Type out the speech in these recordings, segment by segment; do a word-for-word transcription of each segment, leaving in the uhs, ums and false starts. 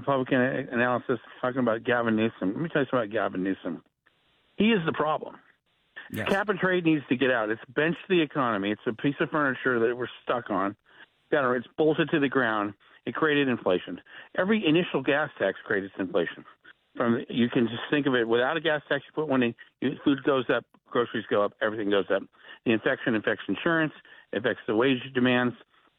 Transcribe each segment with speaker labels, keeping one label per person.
Speaker 1: Republican analysis talking about Gavin Newsom. Let me tell you something about Gavin Newsom. He is the problem.
Speaker 2: Yes.
Speaker 1: Cap and trade needs to get out. It's benched the economy. It's a piece of furniture that we're stuck on. It's bolted to the ground. It created inflation. Every initial gas tax created inflation. From you can just think of it. Without a gas tax, you put one in, food goes up, groceries go up, everything goes up. The infection affects insurance, affects the wage demands.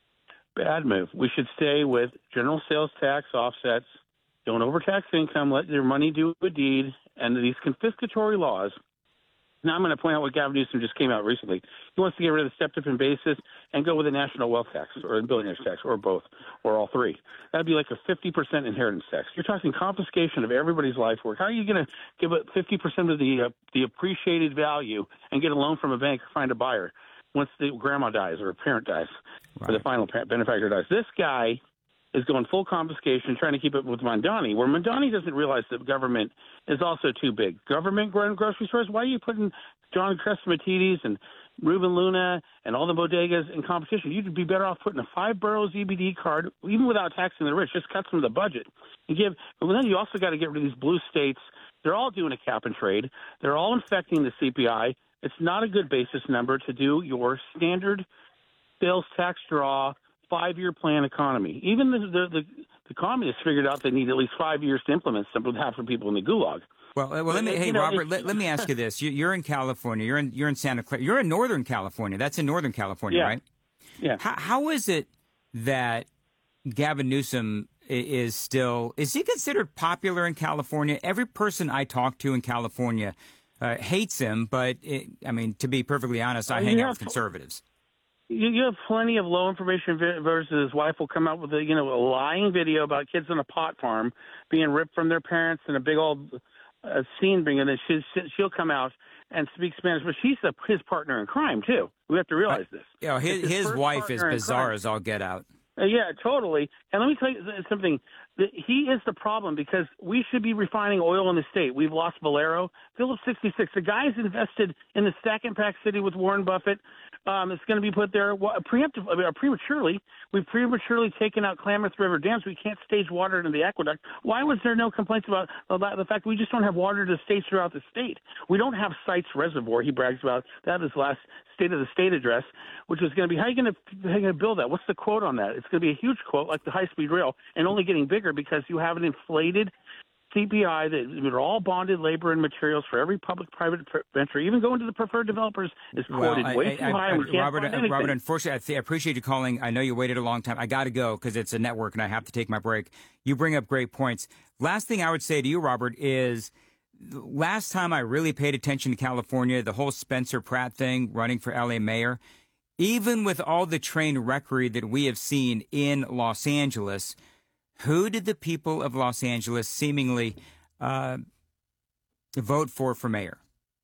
Speaker 1: Bad move. We should stay with general sales tax offsets. Don't overtax income. Let your money do a deed. And these confiscatory laws. Now I'm going to point out what Gavin Newsom just came out recently. He wants to get rid of the step-different basis and go with a national wealth tax or a billionaire's tax or both or all three. That'd be like a fifty percent inheritance tax. You're talking confiscation of everybody's life work. How are you going to give up fifty percent of the uh, the appreciated value and get a loan from a bank or find a buyer once the grandma dies or a parent dies right. or the final benefactor dies? This guy is going full confiscation, trying to keep it with Mondani, where Mondani doesn't realize that government is also too big. Government grocery stores, why are you putting John Crescimatides and Ruben Luna and all the bodegas in competition? You'd be better off putting a five-borough Z B D card, even without taxing the rich, just cut some of the budget. And give. But then you also got to get rid of these blue states. They're all doing a cap and trade. They're all infecting the C P I. It's not a good basis number to do your standard sales tax draw five-year plan economy. Even the, the, the, the communists figured out they need at least five years to implement something half the people in the gulag.
Speaker 2: Well, well, let me, hey, you know, Robert, let, let me ask you this. You, you're in California. You're in, you're in Santa Clara. You're in Northern California. That's in Northern California,
Speaker 1: yeah.
Speaker 2: right?
Speaker 1: Yeah.
Speaker 2: How, how is it that Gavin Newsom is still, is he considered popular in California? Every person I talk to in California uh, hates him, but, it, I mean, to be perfectly honest, I hang out with conservatives.
Speaker 1: You, you have plenty of low information voters. His wife will come out with a, you know, a lying video about kids on a pot farm being ripped from their parents and a big old uh, scene being, and then she, she'll come out and speak Spanish, but she's a, his partner in crime too. We have to realize this.
Speaker 2: You know, his, his, his wife is bizarre as all get out.
Speaker 1: Uh, yeah, totally. And let me tell you something. He is the problem because we should be refining oil in the state. We've lost Valero. Phillips sixty-six, the guy's invested in the Stack and Pack City with Warren Buffett. Um, it's going to be put there preemptive, I mean, prematurely. We've prematurely taken out Klamath River dams. We can't stage water into the aqueduct. Why was there no complaints about, about the fact we just don't have water to stage throughout the state? We don't have Sites Reservoir. He brags about that in his last State of the State address, which is going to be, how are you going to, how are you going to build that? What's the quote on that? It's going to be a huge quote, like the high-speed rail, and only getting bigger because you have an inflated C P I that are all bonded labor and materials for every public-private venture, even going to the preferred developers, is quoted
Speaker 2: well,
Speaker 1: way
Speaker 2: I,
Speaker 1: too
Speaker 2: I,
Speaker 1: high.
Speaker 2: I,
Speaker 1: and we can't
Speaker 2: Robert,
Speaker 1: find anything.
Speaker 2: Robert, unfortunately, I, th- I appreciate you calling. I know you waited a long time. I got to go because it's a network and I have to take my break. You bring up great points. Last thing I would say to you, Robert, is last time I really paid attention to California, the whole Spencer Pratt thing, running for L A mayor, even with all the train wreckery that we have seen in Los Angeles, who did the people of Los Angeles seemingly uh, vote for for mayor?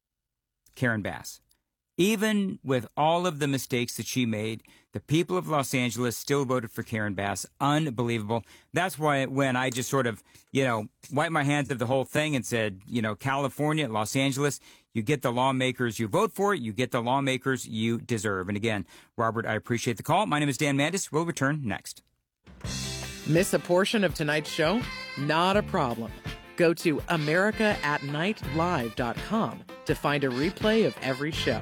Speaker 2: Karen Bass. Even with all of the mistakes that she made, the people of Los Angeles still voted for Karen Bass. Unbelievable. That's why when I just sort of, you know, wiped my hands of the whole thing and said, you know, California, Los Angeles, you get the lawmakers you vote for, you get the lawmakers you deserve. And again, Robert, I appreciate the call. My name is Dan Mandis. We'll return next.
Speaker 3: Miss a portion of tonight's show? Not a problem. Go to america at night live dot com to find a replay of every show.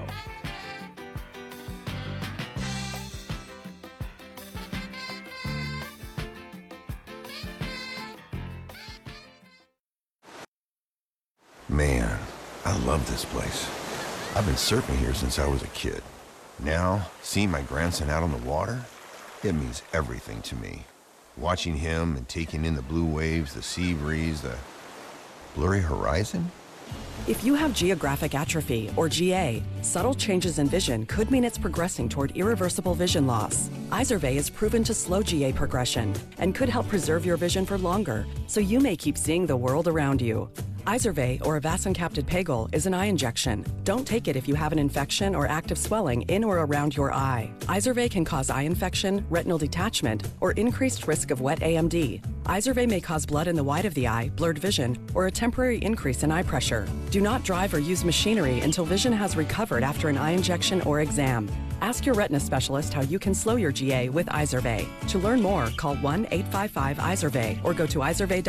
Speaker 4: Man, I love this place. I've been surfing here since I was a kid. Now, seeing my grandson out on the water, it means everything to me. Watching him and taking in the blue waves, the sea breeze, the blurry horizon.
Speaker 5: If you have geographic atrophy, or G A, subtle changes in vision could mean it's progressing toward irreversible vision loss. Izervay is proven to slow G A progression and could help preserve your vision for longer, so you may keep seeing the world around you. Izervay, or avacincaptad pegol, is an eye injection. Don't take it if you have an infection or active swelling in or around your eye. Izervay can cause eye infection, retinal detachment, or increased risk of wet A M D. Izervay may cause blood in the white of the eye, blurred vision, or a temporary increase in eye pressure. Do not drive or use machinery until vision has recovered after an eye injection or exam. Ask your retina specialist how you can slow your G A with Izervay. To learn more, call one eight five five Izervay or go to izervay dot com.